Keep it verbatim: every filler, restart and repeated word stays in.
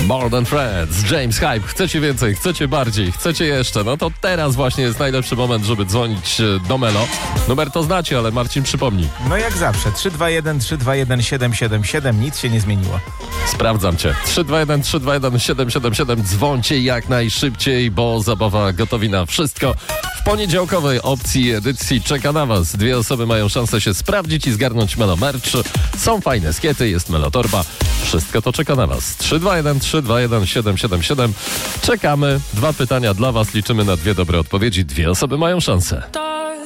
More Than Friends, James Hype. Chcecie więcej, chcecie bardziej, chcecie jeszcze? No to teraz właśnie jest najlepszy moment, żeby dzwonić do Melo. Numer to znacie, ale Marcin przypomni. No jak zawsze, trzy dwa jeden trzy dwa jeden siedem siedem siedem, nic się nie zmieniło. Sprawdzam cię. trzy dwa jeden trzy dwa jeden siedem siedem siedem. Dzwońcie jak najszybciej, bo zabawa gotowi na wszystko. W poniedziałkowej opcji edycji czeka na was. Dwie osoby mają szansę się sprawdzić i zgarnąć Melo Merch. Są fajne skiety, jest Melo Torba. Wszystko to czeka na was. trzy dwa jeden trzy dwa jeden siedem siedem siedem. Czekamy. Dwa pytania dla was. Liczymy na dwie dobre odpowiedzi. Dwie osoby mają szansę.